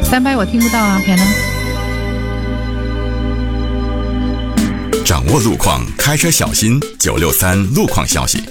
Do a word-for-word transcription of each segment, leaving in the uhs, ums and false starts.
三百我听不到啊，偏呢？ 掌握路况，开车小心。九六三路况消息。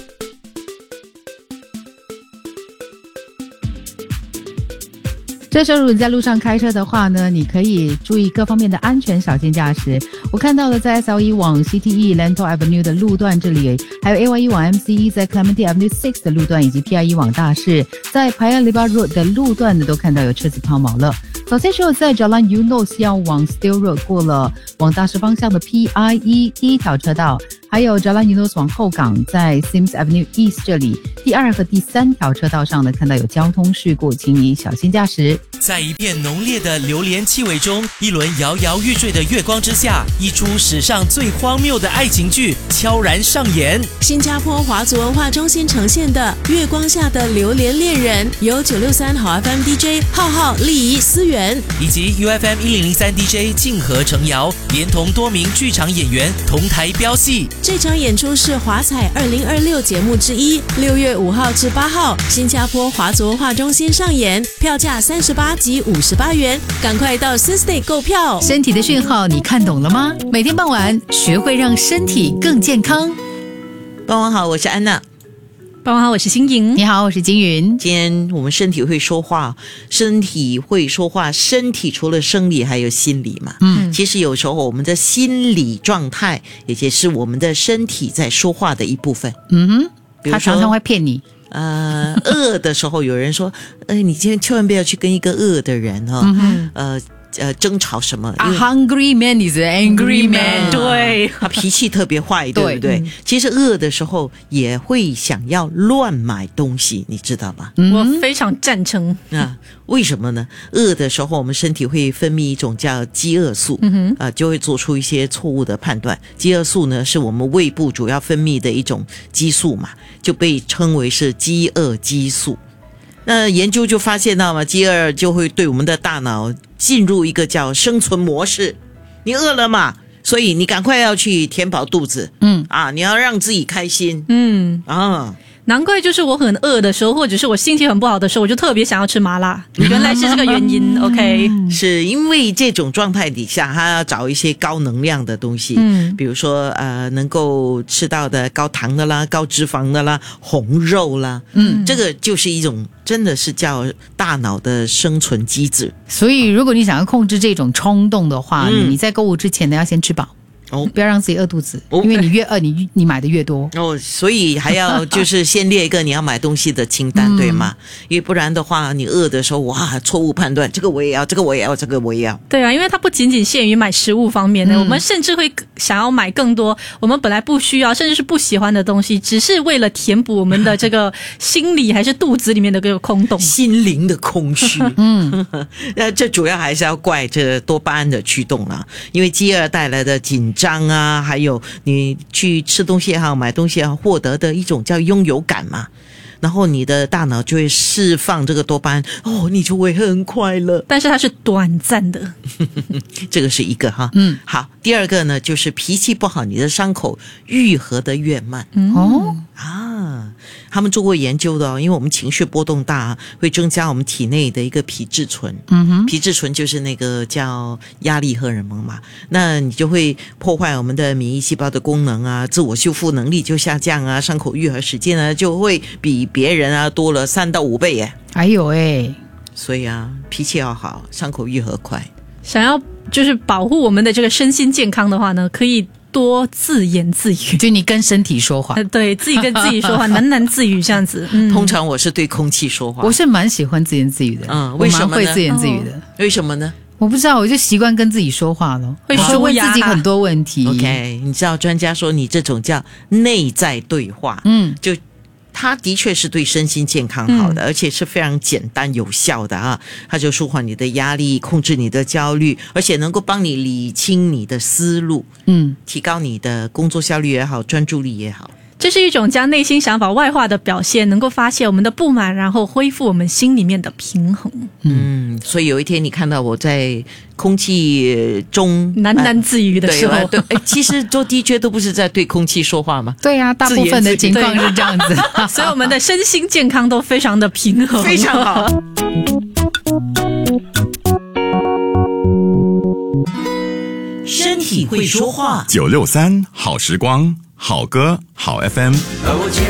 这时候如果你在路上开车的话呢，你可以注意各方面的安全，小心驾驶。我看到了在 S L E 往 C T E Lentor Avenue 的路段这里，还有 A Y E 往 M C E 在 Clementi Avenue 六的路段，以及 P I E 往大市在 Paya Lebar Road 的路段呢，都看到有车子抛锚了。早些时候在 Jalan Eunos 要往 Still Road 过了往大市方向的 P I E 第一条车道，还有 Jalan Eunos 往后港在 Sims Avenue East 这里第二和第三条车道上呢，看到有交通事故，请你小心驾驶。 在一片浓烈的榴莲气味中，一轮摇摇欲坠的月光之下，一出史上最荒谬的爱情剧悄然上演。 新加坡华族文化中心呈现的《月光下的榴莲恋人》，由九六三好 F M D J 浩浩、丽仪、思源以及 U F M 一零零三 D J 静和程瑶，连同多名剧场演员同台飙戏。 这场演出是华彩二零二六节目之一，六月五号至八号，新加坡华族文化中心上演，票价三十八及五十八元，赶快到 Systay 购票。 身体的讯号你看懂了吗？每天傍晚学会让身体更健康。 傍晚好，我是安娜。 傍晚好，我是新颖。 你好，我是金云。 今天我们身体会说话，身体会说话，身体除了生理还有心理嘛。嗯，其实有时候我们的心理状态，也就是我们的身体在说话的一部分。 嗯哼，他常常会骗你。 呃，饿的时候有人说，哎，你今天千万不要去跟一个饿的人哈、哦嗯，呃。呃，争吵什么 ？A hungry man is an angry man。 对， 他脾气特别坏，对不对？其实饿的时候也会想要乱买东西，你知道吗？ 我非常赞成。 啊，为什么呢？饿的时候，我们身体会分泌一种叫饥饿素，嗯哼，啊，就会做出一些错误的判断。饥饿素呢，是我们胃部主要分泌的一种激素嘛，就被称为是饥饿激素。那研究就发现到嘛，饥饿就会对我们的大脑进入一个叫生存模式。你饿了嘛，所以你赶快要去填饱肚子，嗯啊，你要让自己开心，嗯啊。 难怪就是我很饿的时候，或者是我心情很不好的时候，我就特别想要吃麻辣。原来是这个原因。OK， 是因为这种状态底下，他要找一些高能量的东西，嗯，比如说呃，能够吃到的高糖的啦、高脂肪的啦、红肉啦，嗯，这个就是一种真的是叫大脑的生存机制。 所以，如果你想要控制这种冲动的话，嗯、你在购物之前呢，要先吃饱。哦，不要让自己饿肚子，哦、因为你越饿，你你买的越多哦。所以还要就是先列一个你要买东西的清单，嗯、对吗？因为不然的话，你饿的时候，哇，错误判断，这个我也要，这个我也要，这个我也要。 对啊，因为它不仅仅限于买食物方面的，嗯、我们甚至会想要买更多我们本来不需要，甚至是不喜欢的东西，只是为了填补我们的这个心理还是肚子里面的这个空洞， 心灵的空虚。嗯，那这主要还是要怪这多巴胺的驱动啦，因为饥饿带来的紧张啊，还有你去吃东西也好，买东西也好，获得的一种叫拥有感嘛，然后你的大脑就会释放这个多巴胺，哦，你就会很快乐。 但是它是短暂的， 这个是一个哈。嗯，好，第二个呢，就是脾气不好，你的伤口愈合的越慢。嗯、哦啊，他们做过研究的哦，因为我们情绪波动大，会增加我们体内的一个皮质醇。嗯哼，皮质醇就是那个叫压力荷尔蒙嘛，那你就会破坏我们的免疫细胞的功能啊，自我修复能力就下降啊，伤口愈合时间呢就会比别人啊多了三到五倍耶。 哎呦哎， 所以啊，脾气要好，伤口愈合快。 想要就是保护我们的这个身心健康的话呢，可以多自言自语， 就你跟身体说话， 呃、对自己跟自己说话，喃喃自语这样子。 嗯、通常我是对空气说话， 我是蛮喜欢自言自语的。嗯， 为什么呢？ 我蛮会自言自语的。 哦、为什么呢？ 我不知道，我就习惯跟自己说话了，会说问自己很多问题。 OK， 你知道专家说你这种叫内在对话，嗯，就。它的确是对身心健康好的，嗯、而且是非常简单有效的啊！它就舒缓你的压力，控制你的焦虑，而且能够帮你理清你的思路，嗯，提高你的工作效率也好，专注力也好。 这是一种将内心想法外化的表现，能够发泄我们的不满，然后恢复我们心里面的平衡。 嗯，所以有一天你看到我在空气中喃喃自语的时候， 对，对其实做 D J 都不是在对空气说话吗？ 对啊，大部分的情况是这样子， 所以我们的身心健康都非常的平衡， 非常好。 身体会说话。 九六三好时光，好歌好 F M。